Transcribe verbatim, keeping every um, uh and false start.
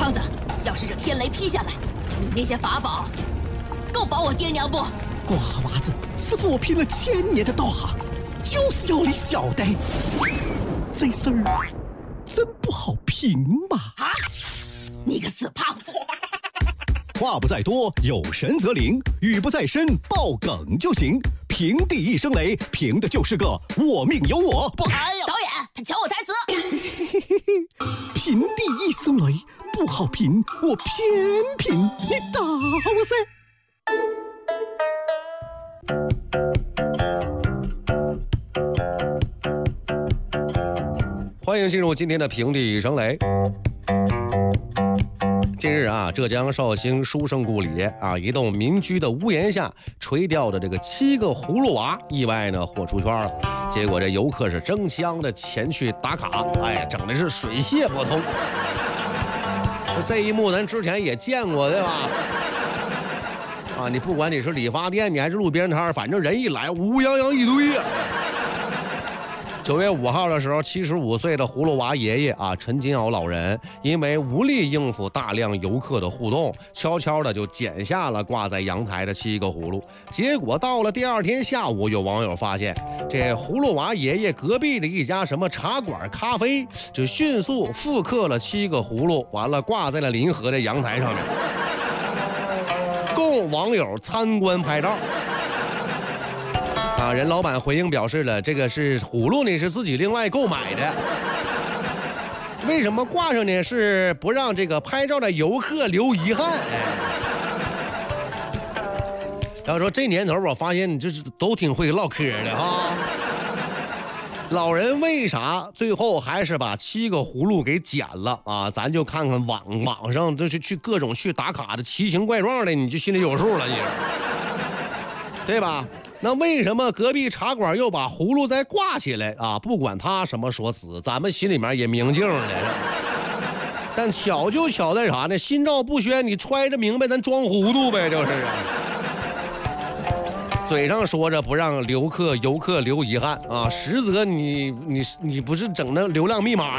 胖子，要是这天雷劈下来，你那些法宝够保我爹娘不？ 瓜娃子，师傅我拼了千年的道行，就是要你晓得，这事儿真不好评嘛！ 啊！你个死胖子！ 话不在多，有神则灵；语不在深，爆梗就行。平地一声雷，凭的就是个我命由我不。 哎呀，导演，他抢我台词。 平地一声雷不好评，我偏评，你打我噻！ 欢迎进入今天的平地一声雷。近日啊，浙江绍兴书生故里啊，一栋民居的屋檐下垂吊的这个七个葫芦娃，意外呢豁出圈了。结果这游客是争相的前去打卡，哎，整的是水泄不通。这一幕咱之前也见过，对吧？啊，你不管你是理发店，你还是路边摊，反正人一来，乌泱泱一堆呀。九月五号的时候，七十五岁的葫芦娃爷爷啊，陈金鳌老人，因为无力应付大量游客的互动，悄悄的就剪下了挂在阳台的七个葫芦。结果到了第二天下午，有网友发现，这葫芦娃爷爷隔壁的一家什么茶馆咖啡，就迅速复刻了七个葫芦，完了挂在了临河的阳台上面，供网友参观拍照。啊，人老板回应表示了，这个是葫芦呢，是自己另外购买的。为什么挂上呢？是不让这个拍照的游客留遗憾。然后说这年头，我发现你这是都挺会唠嗑的哈。老人为啥最后还是把七个葫芦给剪了啊？咱就看看网网上就是去各种去打卡的奇形怪状的，你就心里有数了，你对吧？那为什么隔壁茶馆又把葫芦再挂起来啊？不管他什么说辞，咱们心里面也明镜了。但巧就巧在啥呢？心照不宣，你揣着明白，咱装糊涂呗，就是啊。嘴上说着不让游客游客留遗憾啊，实则你你你不是整那流量密码